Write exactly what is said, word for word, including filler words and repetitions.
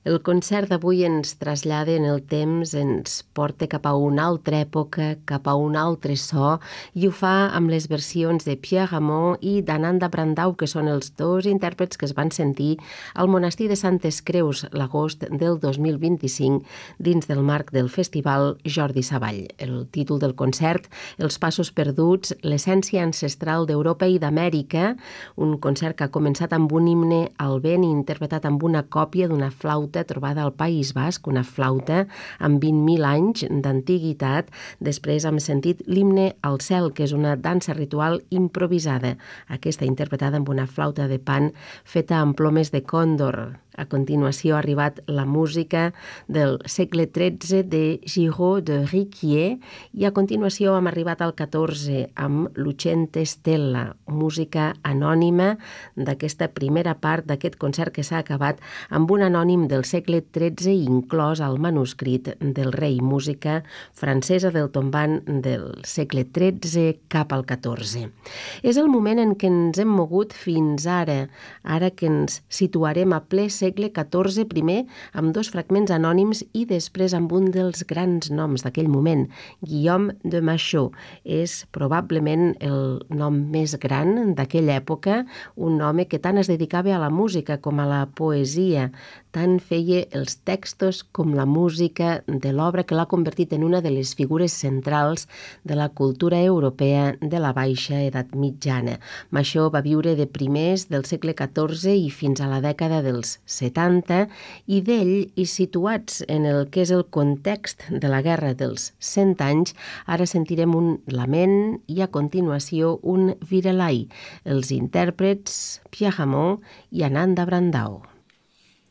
El concert d'avui ens trasllada en el temps, ens porta cap a una altra època, cap a un altre so, i ho fa amb les versions de Pierre Ramon i d'Ananda Brandau, que són els dos intèrprets que es van sentir al monestir de Santes Creus l'agost del dos mil vint-i-cinc dins del marc del festival Jordi Savall. El títol del concert, Els passos perduts, l'essència ancestral d'Europa i d'Amèrica, un concert que ha començat amb un himne al vent interpretat amb una còpia d'una flauta trobada al País Basc, una flauta amb vint mil anys d'antiguitat. Després hem sentit l'himne al cel, que és una dansa ritual improvisada, aquesta interpretada amb una flauta de pan feta amb plomes de còndor. A continuació ha arribat la música del segle tretze de Giraud de Riquier i a continuació hem arribat al catorze amb Lucente Stella, música anònima d'aquesta primera part d'aquest concert que s'ha acabat amb un anònim del segle tretze inclòs al manuscrit del rei, música francesa del tombant del segle tretze cap al catorze. És el moment en què ens hem mogut fins ara, ara que ens situarem a ple segle catorze, primer amb dos fragments anònims i després amb un dels grans noms d'aquell moment, Guillaume de Machaut. És probablement el nom més gran d'aquella època, un home que tant es dedicava a la música com a la poesia, tant feia els textos com la música de l'obra que l'ha convertit en una de les figures centrals de la cultura europea de la baixa edat mitjana. Machaut va viure de primers del segle catorze i fins a la dècada dels setanta, i d'ell, i situats en el que és el context de la Guerra dels Cent Anys, ara sentirem un lament i a continuació un virelai, els intèrprets Pierre Ramon i Ananda Brandau.